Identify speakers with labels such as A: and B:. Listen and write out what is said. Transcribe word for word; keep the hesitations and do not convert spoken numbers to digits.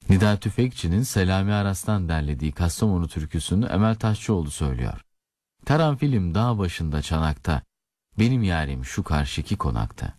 A: Nida Tüfekçi'nin Selami Aras'tan derlediği Kastamonu türküsünü Emel Taşçıoğlu söylüyor. Karanfilim dağ başında çanakta, benim yarim şu karşıki konakta.